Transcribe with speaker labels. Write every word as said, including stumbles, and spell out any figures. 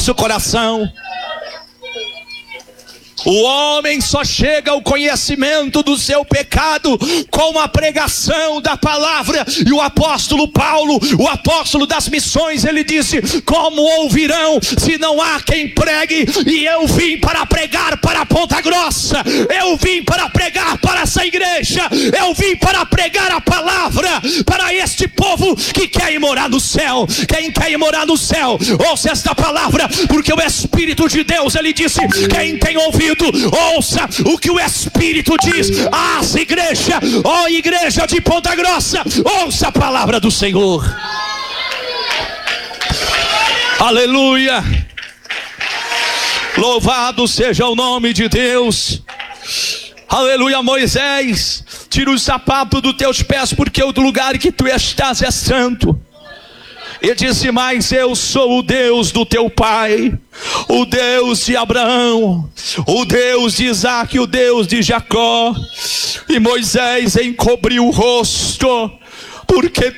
Speaker 1: nosso coração. O homem só chega ao conhecimento do seu pecado com a pregação da palavra. E o apóstolo Paulo, o apóstolo das missões, ele disse: como ouvirão se não há quem pregue? E eu vim para pregar para Ponta Grossa, eu vim para pregar para essa igreja, eu vim para pregar a palavra para este povo que quer ir morar no céu. Quem quer ir morar no céu, ouça esta palavra, porque o Espírito de Deus, ele disse: quem tem ouvido, ouça o que o Espírito diz às igrejas. Ó igreja de Ponta Grossa, ouça a palavra do Senhor. Aleluia. Louvado seja o nome de Deus. Aleluia. Moisés, tira os sapatos dos teus pés, porque o lugar que tu estás é santo. E disse: mas eu sou o Deus do teu pai, o Deus de Abraão, o Deus de Isaque, o Deus de Jacó. E Moisés encobriu o rosto, porque